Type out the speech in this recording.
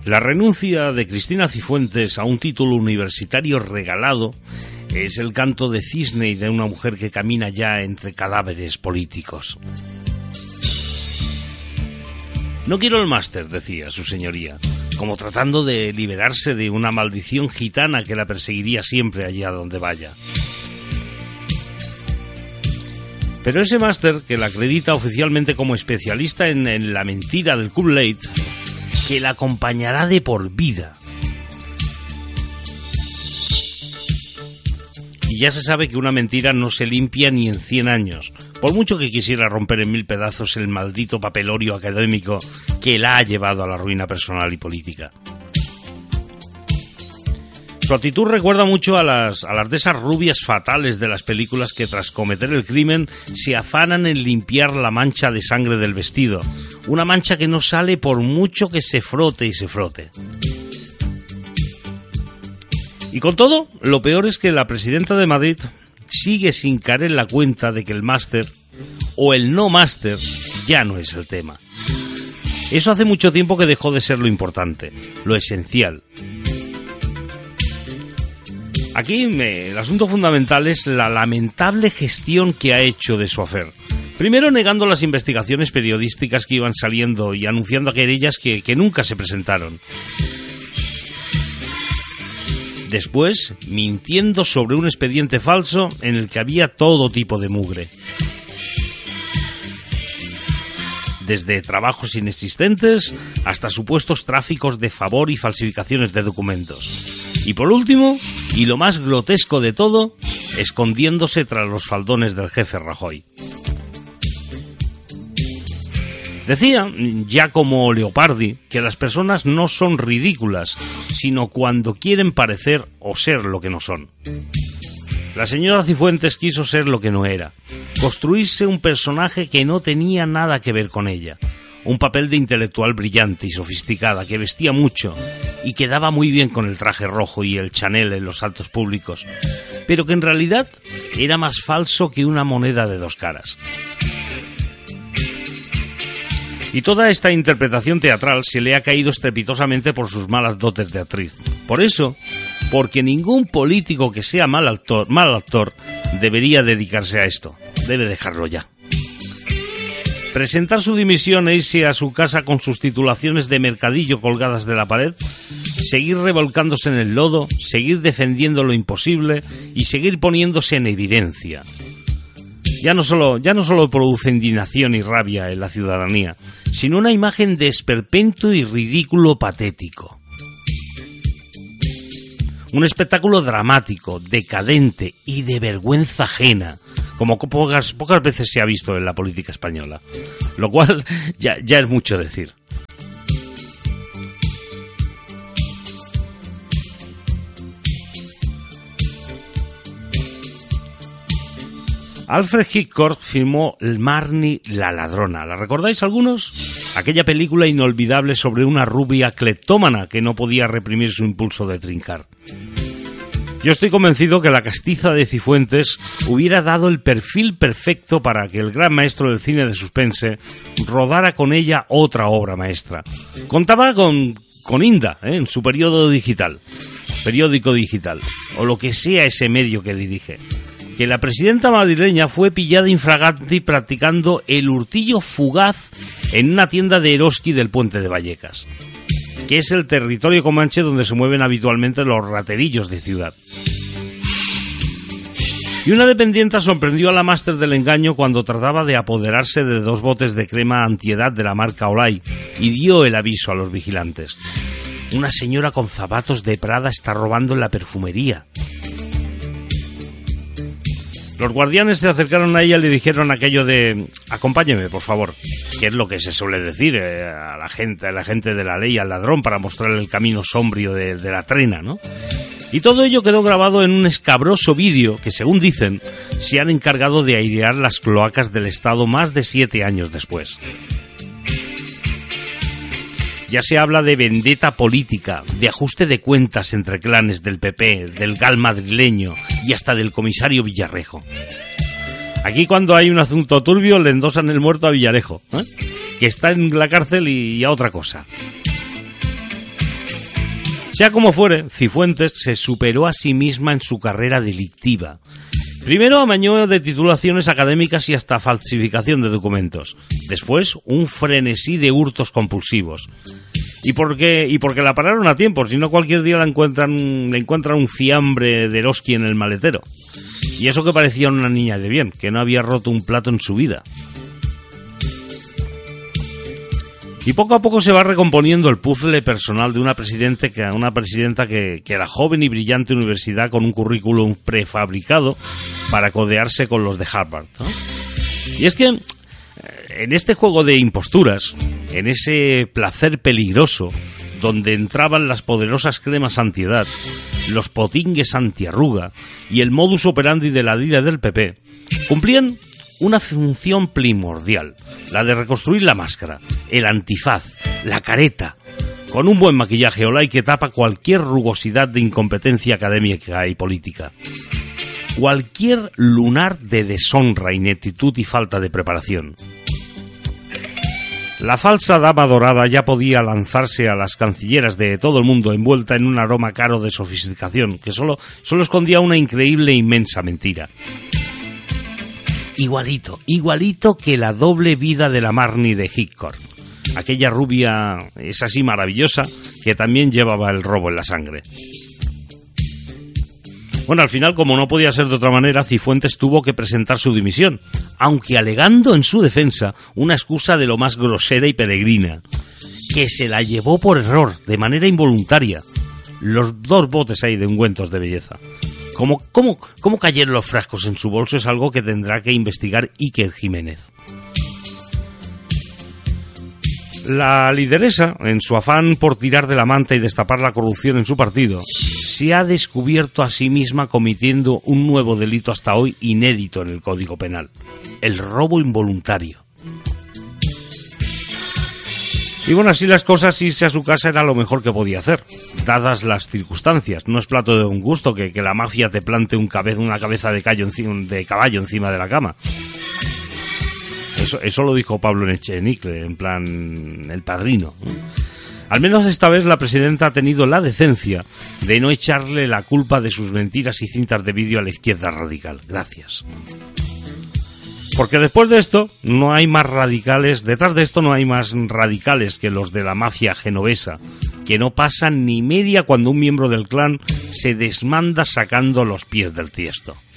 La renuncia de Cristina Cifuentes a un título universitario regalado es el canto de cisne de una mujer que camina ya entre cadáveres políticos. No quiero el máster, decía su señoría, como tratando de liberarse de una maldición gitana que la perseguiría siempre allá donde vaya. Pero ese máster, que la acredita oficialmente como especialista en la mentira del Kool-Aid, que la acompañará de por vida. Y ya se sabe que una mentira no se limpia ni en 100 años, por mucho que quisiera romper en 1000 pedazos el maldito papelorio académico que la ha llevado a la ruina personal y política. Su actitud recuerda mucho a las de esas rubias fatales de las películas que tras cometer el crimen se afanan en limpiar la mancha de sangre del vestido, una mancha que no sale por mucho que se frote y se frote. Y con todo, lo peor es que la presidenta de Madrid sigue sin caer en la cuenta de que el máster o el no máster ya no es el tema. Eso hace mucho tiempo que dejó de ser lo importante, lo esencial. Aquí el asunto fundamental es la lamentable gestión que ha hecho de su affair. Primero negando las investigaciones periodísticas que iban saliendo y anunciando querellas que nunca se presentaron. Después, mintiendo sobre un expediente falso en el que había todo tipo de mugre. Desde trabajos inexistentes hasta supuestos tráficos de favor y falsificaciones de documentos. Y por último, y lo más grotesco de todo, escondiéndose tras los faldones del jefe Rajoy. Decía Giacomo Leopardi que las personas no son ridículas, sino cuando quieren parecer o ser lo que no son. La señora Cifuentes quiso ser lo que no era, construirse un personaje que no tenía nada que ver con ella. Un papel de intelectual brillante y sofisticada que vestía mucho y quedaba muy bien con el traje rojo y el Chanel en los actos públicos, pero que en realidad era más falso que una moneda de 2 caras. Y toda esta interpretación teatral se le ha caído estrepitosamente por sus malas dotes de actriz. Por eso, porque ningún político que sea mal actor debería dedicarse a esto. Debe dejarlo ya. Presentar su dimisión e irse a su casa con sus titulaciones de mercadillo colgadas de la pared, seguir revolcándose en el lodo, seguir defendiendo lo imposible y seguir poniéndose en evidencia. Ya no solo produce indignación y rabia en la ciudadanía, sino una imagen de esperpento y ridículo patético. Un espectáculo dramático, decadente y de vergüenza ajena, como pocas veces se ha visto en la política española, lo cual ya es mucho decir. Alfred Hitchcock filmó Marnie la ladrona. ¿La recordáis algunos? Aquella película inolvidable sobre una rubia cleptómana que no podía reprimir su impulso de trincar. Yo estoy convencido que la castiza de Cifuentes hubiera dado el perfil perfecto para que el gran maestro del cine de suspense rodara con ella otra obra maestra. Contaba con Inda, en su periódico digital, o lo que sea ese medio que dirige. Que la presidenta madrileña fue pillada infraganti practicando el hurtillo fugaz en una tienda de Eroski del Puente de Vallecas, que es el territorio comanche donde se mueven habitualmente los raterillos de ciudad. Y una dependienta sorprendió a la máster del engaño cuando trataba de apoderarse de 2 botes de crema antiedad de la marca Olay y dio el aviso a los vigilantes. Una señora con zapatos de Prada está robando en la perfumería. Los guardianes se acercaron a ella y le dijeron aquello de acompáñeme, por favor, que es lo que se suele decir a la gente de la ley, al ladrón, para mostrarle el camino sombrío de la trena, ¿no? Y todo ello quedó grabado en un escabroso vídeo que, según dicen, se han encargado de airear las cloacas del Estado más de 7 años después. Ya se habla de vendetta política, de ajuste de cuentas entre clanes del PP, del GAL madrileño y hasta del comisario Villarejo. Aquí, cuando hay un asunto turbio, le endosan el muerto a Villarejo, que está en la cárcel y a otra cosa. Sea como fuere, Cifuentes se superó a sí misma en su carrera delictiva. Primero amañó de titulaciones académicas y hasta falsificación de documentos. Después, un frenesí de hurtos compulsivos. Y porque la pararon a tiempo, si no cualquier día le encuentran un fiambre de Eroski en el maletero. Y eso que parecía una niña de bien, que no había roto un plato en su vida. Y poco a poco se va recomponiendo el puzzle personal de una presidenta que era joven y brillante universidad con un currículum prefabricado para codearse con los de Harvard, ¿no? Y es que en este juego de imposturas, en ese placer peligroso, donde entraban las poderosas cremas antiedad, los potingues antiarruga y el modus operandi de la DILA del PP, cumplían una función primordial, la de reconstruir la máscara, el antifaz, la careta, con un buen maquillaje olay que tapa cualquier rugosidad de incompetencia académica y política, cualquier lunar de deshonra, ineptitud y falta de preparación. La falsa dama dorada ya podía lanzarse a las cancilleras de todo el mundo envuelta en un aroma caro de sofisticación que solo escondía una increíble e inmensa mentira. Igualito que la doble vida de la Marnie de Hitchcock. Aquella rubia es así maravillosa que también llevaba el robo en la sangre. Bueno, al final, como no podía ser de otra manera, Cifuentes tuvo que presentar su dimisión, aunque alegando en su defensa una excusa de lo más grosera y peregrina, que se la llevó por error, de manera involuntaria. Los 2 botes ahí de ungüentos de belleza. ¿Cómo cayeron los frascos en su bolso? Es algo que tendrá que investigar Iker Jiménez. La lideresa, en su afán por tirar de la manta y destapar la corrupción en su partido, se ha descubierto a sí misma cometiendo un nuevo delito hasta hoy inédito en el Código Penal: el robo involuntario. Y bueno, así las cosas, irse a su casa era lo mejor que podía hacer, dadas las circunstancias. No es plato de un gusto que la mafia te plante una cabeza de caballo encima de la cama. Eso lo dijo Pablo Echenique, en plan El Padrino. Al menos esta vez la presidenta ha tenido la decencia de no echarle la culpa de sus mentiras y cintas de vídeo a la izquierda radical. Gracias. Porque después de esto no hay más radicales, detrás de esto no hay más radicales que los de la mafia genovesa, que no pasan ni media cuando un miembro del clan se desmanda sacando los pies del tiesto.